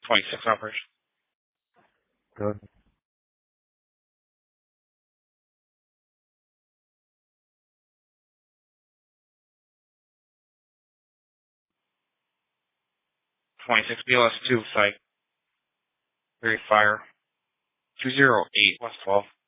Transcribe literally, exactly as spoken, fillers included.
twenty-six operation. Good. twenty-six B L S two, site. Very fire. two zero eight, West twelve.